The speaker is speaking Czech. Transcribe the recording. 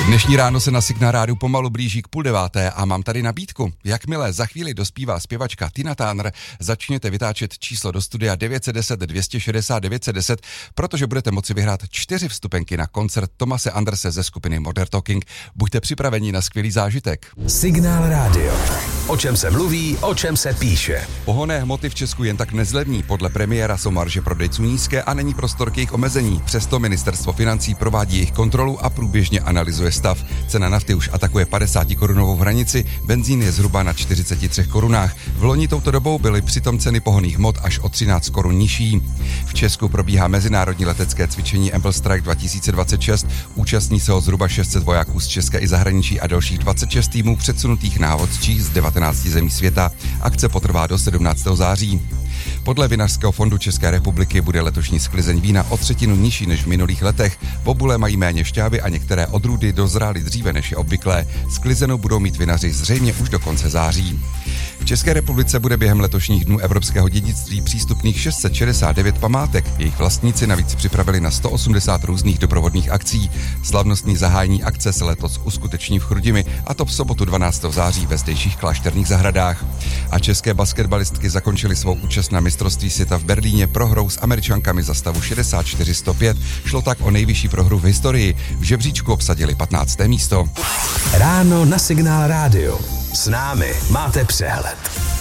Dnešní ráno se na Signál rádiu pomalu blíží k 8:30 a mám tady nabídku. Jakmile za chvíli dospívá zpěvačka Tina Turner, začněte vytáčet číslo do studia 910 260 910, protože budete moci vyhrát 4 vstupenky na koncert Thomase Anderse ze skupiny Modern Talking. Buďte připraveni na skvělý zážitek. Signál rádio. O čem se mluví, o čem se píše. Pohonné hmoty v Česku jen tak nezlevní. Podle premiéra jsou marže prodejců nízké a není prostor k jejich omezení. Přesto ministerstvo financí provádí jejich kontrolu a průběžně analyzuje stav. Cena nafty už atakuje 50 korunovou hranici, benzín je zhruba na 43 korunách. V loni touto dobou byly přitom ceny pohonných hmot až o 13 korun nižší. V Česku probíhá mezinárodní letecké cvičení Amble Strike 2026. Účastní se ho zhruba 600 vojáků z České i zahraničí a dalších 26 týmů předsunutých návodčích z 19 zemí světa. Akce potrvá do 17. září. Podle Vinařského fondu České republiky bude letošní sklizeň vína o 1/3 nižší než v minulých letech. Bobule mají méně šťávy a některé odrůdy dozrály dříve než je obvyklé. Sklizenou budou mít vinaři zřejmě už do konce září. V České republice bude během letošních dnů evropského dědictví přístupných 669 památek. Jejich vlastníci navíc připravili na 180 různých doprovodných akcí. Slavnostní zahájení akce se letos uskuteční v Chrudimi, a to v sobotu 12. září ve zdejších klášterních zahradách. A české basketbalistky zakončily svou účast na mistrovství světa v Berlíně prohrou s Američankami za stavu 64-105. Šlo tak o nejvyšší prohru v historii. V žebříčku obsadili 15. místo. Ráno na Signál rádio. S námi máte přehled.